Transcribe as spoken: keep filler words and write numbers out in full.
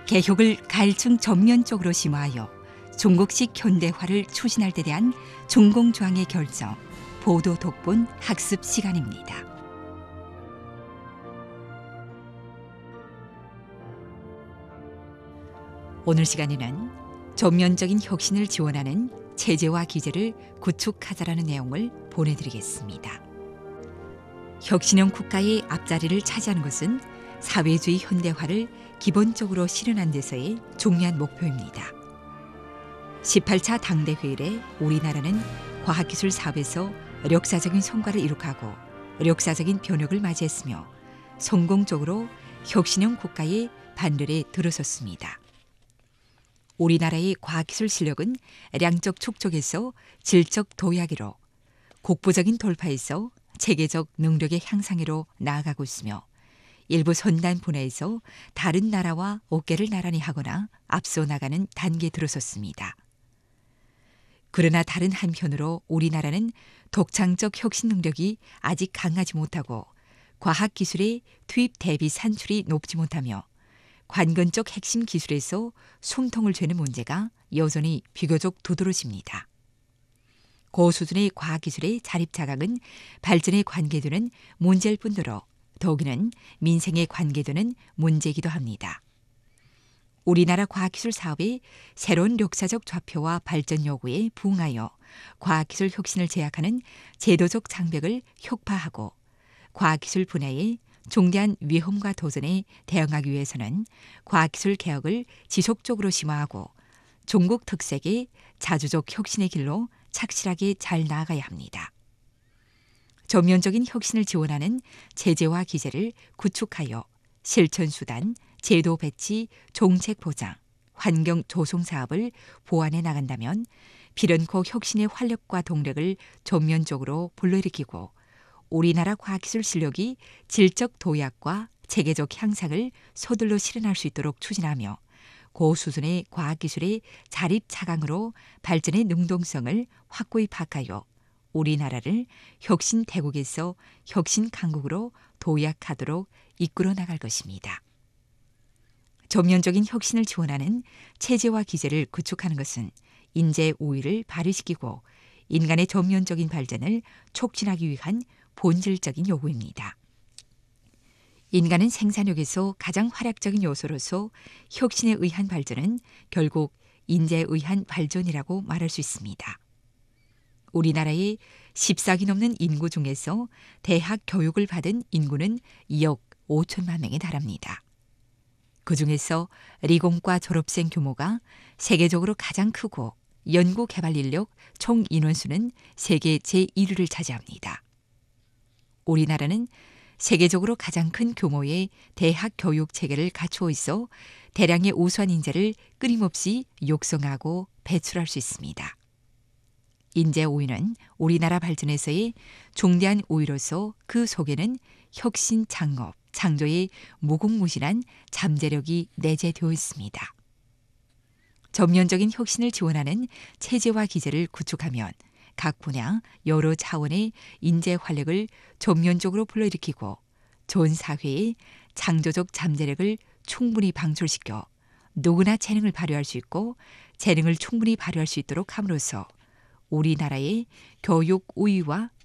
개혁을 가일층 전면적으로 심화하여 중국식 현대화를 추진할 데 대한 중공조항의 결정, 보도 독본 학습 시간입니다. 오늘 시간에는 전면적인 혁신을 지원하는 체제와 기제를 구축하자라는 내용을 보내드리겠습니다. 혁신형 국가의 앞자리를 차지하는 것은 사회주의 현대화를 기본적으로 실현한 데서의 중요한 목표입니다. 십팔 차 당대회 이래 우리나라는 과학기술 사업에서 역사적인 성과를 이룩하고 역사적인 변혁을 맞이했으며 성공적으로 혁신형 국가의 반열에 들어섰습니다. 우리나라의 과학기술 실력은 양적 축적에서 질적 도약으로, 국부적인 돌파에서 체계적 능력의 향상으로 나아가고 있으며 일부 선단 분야에서 다른 나라와 어깨를 나란히 하거나 앞서 나가는 단계에 들어섰습니다. 그러나 다른 한편으로 우리나라는 독창적 혁신 능력이 아직 강하지 못하고 과학기술의 투입 대비 산출이 높지 못하며 관건적 핵심 기술에서 숨통을 죄는 문제가 여전히 비교적 두드러집니다. 고수준의 과학기술의 자립 자각은 발전에 관계되는 문제일 뿐더러 더욱이는 민생에 관계되는 문제이기도 합니다. 우리나라 과학기술 사업의 새로운 역사적 좌표와 발전 요구에 부응하여 과학기술 혁신을 제약하는 제도적 장벽을 혁파하고 과학기술 분야의 중대한 위험과 도전에 대응하기 위해서는 과학기술 개혁을 지속적으로 심화하고 중국 특색의 자주적 혁신의 길로 착실하게 잘 나아가야 합니다. 전면적인 혁신을 지원하는 체제와 기제를 구축하여 실천수단, 제도 배치, 정책 보장, 환경 조성 사업을 보완해 나간다면 필연코 혁신의 활력과 동력을 전면적으로 불러일으키고 우리나라 과학기술 실력이 질적 도약과 체계적 향상을 서둘러 실현할 수 있도록 추진하며 고수준의 과학기술의 자립 차강으로 발전의 능동성을 확고히 파악하여 우리나라를 혁신 대국에서 혁신 강국으로 도약하도록 이끌어 나갈 것입니다. 전면적인 혁신을 지원하는 체제와 기제를 구축하는 것은 인재 우위를 발휘시키고 인간의 전면적인 발전을 촉진하기 위한 본질적인 요구입니다. 인간은 생산력에서 가장 활약적인 요소로서 혁신에 의한 발전은 결국 인재에 의한 발전이라고 말할 수 있습니다. 우리나라의 십사기 넘는 인구 중에서 대학 교육을 받은 인구는 이억 오천만 명에 달합니다. 그중에서理工과 졸업생 규모가 세계적으로 가장 크고 연구개발 인력 총 인원수는 세계 제일 위를 차지합니다. 우리나라는 세계적으로 가장 큰 규모의 대학 교육 체계를 갖추어 있어 대량의 우수한 인재를 끊임없이 육성하고 배출할 수 있습니다. 인재 우위는 우리나라 발전에서의 중대한 우위로서 그 속에는 혁신 창업, 창조의 무궁무진한 잠재력이 내재되어 있습니다. 전면적인 혁신을 지원하는 체제와 기제를 구축하면 각 분야 여러 차원의 인재 활력을 전면적으로 불러일으키고 전 사회의 창조적 잠재력을 충분히 방출시켜 누구나 재능을 발휘할 수 있고 재능을 충분히 발휘할 수 있도록 함으로써 우리나라의 교육 우위와